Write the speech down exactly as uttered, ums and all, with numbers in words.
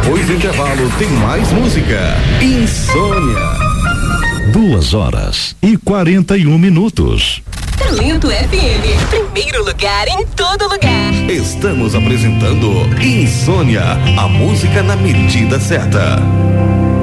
Depois do intervalo tem mais música. Insônia. Duas horas e quarenta e um minutos. Talento F M, primeiro lugar em todo lugar. Estamos apresentando Insônia, a música na medida certa.